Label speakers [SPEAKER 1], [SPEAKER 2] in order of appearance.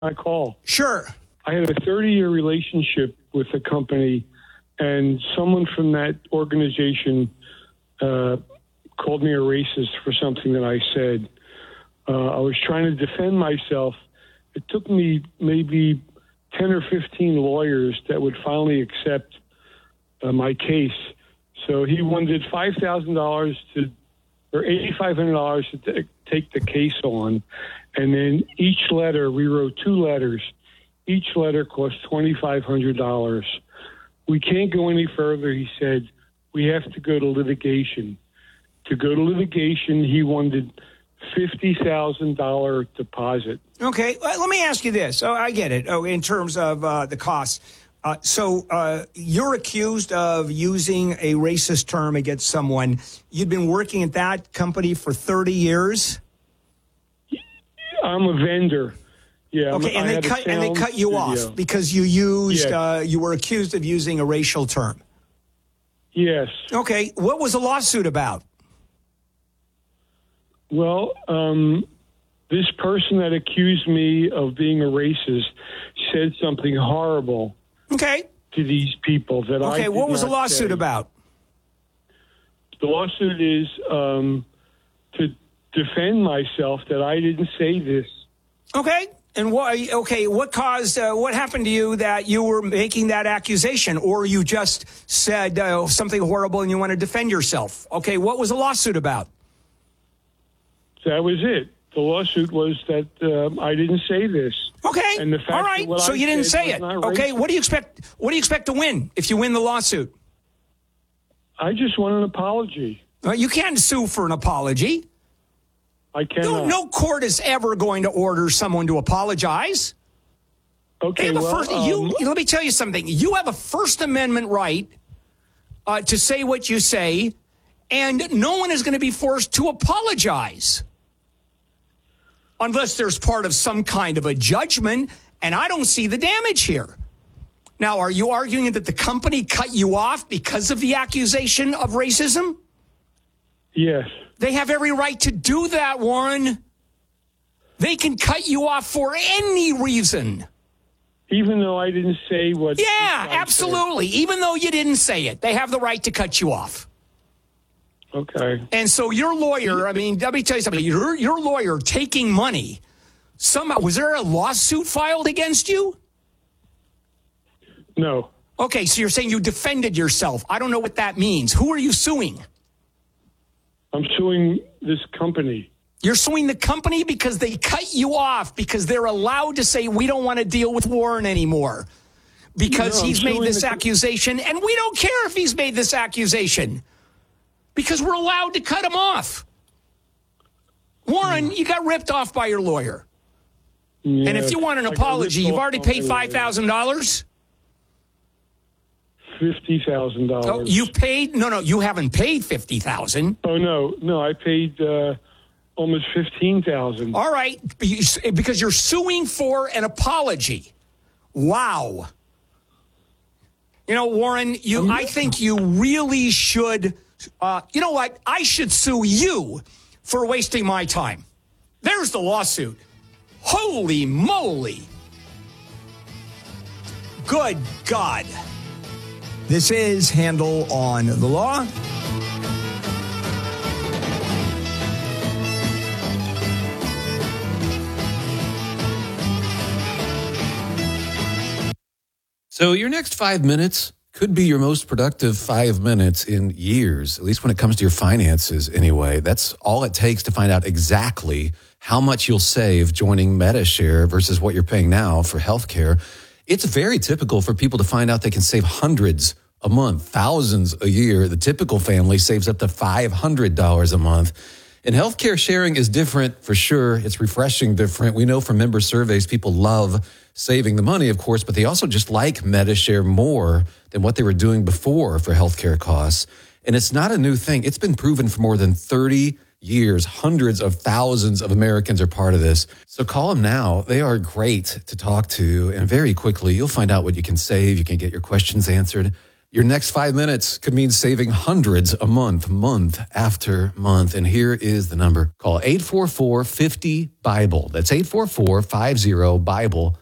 [SPEAKER 1] my call?
[SPEAKER 2] Sure.
[SPEAKER 1] I had a 30-year relationship with a company, and someone from that organization called me a racist for something that I said. I was trying to defend myself. It took me maybe 10 or 15 lawyers that would finally accept my case. So he wanted $5,000 or $8,500 to take the case on. And then each letter, we wrote 2 letters. Each letter cost $2,500. We can't go any further, he said. We have to go to litigation. To go to litigation, he wanted $50,000 deposit.
[SPEAKER 2] Okay, let me ask you this. Oh, I get it. Oh, in terms of the costs. So you're accused of using a racist term against someone. You've been working at that company for 30 years?
[SPEAKER 1] I'm a vendor. Yeah.
[SPEAKER 2] Okay, and they cut you off because you used you were accused of using a racial term.
[SPEAKER 1] Yes.
[SPEAKER 2] Okay, what was the lawsuit about?
[SPEAKER 1] Well, this person that accused me of being a racist said something horrible.
[SPEAKER 2] Okay.
[SPEAKER 1] To these people that I.
[SPEAKER 2] Okay, what was the lawsuit about?
[SPEAKER 1] The lawsuit is to defend myself that I didn't say this.
[SPEAKER 2] Okay. And what caused, what happened to you that you were making that accusation, or you just said something horrible and you want to defend yourself? Okay, what was the lawsuit about?
[SPEAKER 1] That was it. The lawsuit was that I didn't say this.
[SPEAKER 2] Okay,
[SPEAKER 1] and the fact
[SPEAKER 2] all right. So you didn't say it. Okay, what do you expect? What do you expect to win if you win the lawsuit?
[SPEAKER 1] I just want an apology.
[SPEAKER 2] You can't sue for an apology.
[SPEAKER 1] I cannot.
[SPEAKER 2] No court is ever going to order someone to apologize.
[SPEAKER 1] Okay,
[SPEAKER 2] let me tell you something. You have a First Amendment right to say what you say, and no one is going to be forced to apologize unless there's part of some kind of a judgment, and I don't see the damage here. Now, are you arguing that the company cut you off because of the accusation of racism?
[SPEAKER 1] Yes.
[SPEAKER 2] They have every right to do that, Warren. They can cut you off for any reason.
[SPEAKER 1] Even though I didn't say what...
[SPEAKER 2] Yeah, absolutely. Even though you didn't say it, they have the right to cut you off.
[SPEAKER 1] Okay.
[SPEAKER 2] And so your lawyer, I mean, let me tell you something. Your lawyer taking money, somehow, was there a lawsuit filed against you?
[SPEAKER 1] No.
[SPEAKER 2] Okay, so you're saying you defended yourself. I don't know what that means. Who are you suing?
[SPEAKER 1] I'm suing this company.
[SPEAKER 2] You're suing the company because they cut you off, because they're allowed to say, we don't want to deal with Warren anymore because he's made this accusation, and we don't care if he's made this accusation because we're allowed to cut him off. Warren, you got ripped off by your lawyer. Yeah, and if you want an apology, you've already paid $5,000?
[SPEAKER 1] $50,000.
[SPEAKER 2] Oh, you paid? No, you haven't paid $50,000.
[SPEAKER 1] Oh, no, I paid almost $15,000.
[SPEAKER 2] All right, because you're suing for an apology. Wow. You know, Warren, I think you really should. You know what? I should sue you for wasting my time. There's the lawsuit. Holy moly! Good God. This is Handel on the Law.
[SPEAKER 3] So your next 5 minutes could be your most productive 5 minutes in years, at least when it comes to your finances anyway. That's all it takes to find out exactly how much you'll save joining MediShare versus what you're paying now for healthcare. It's very typical for people to find out they can save hundreds a month, thousands a year. The typical family saves up to $500 a month. And healthcare sharing is different for sure. It's refreshing different. We know from member surveys, people love saving the money, of course, but they also just like MediShare more than what they were doing before for healthcare costs. And it's not a new thing. It's been proven for more than 30 years. Hundreds of thousands of Americans are part of this. So call them now. They are great to talk to. And very quickly, you'll find out what you can save. You can get your questions answered. Your next 5 minutes could mean saving hundreds a month, month after month. And here is the number. Call 844-50-BIBLE. That's 844-50-BIBLE.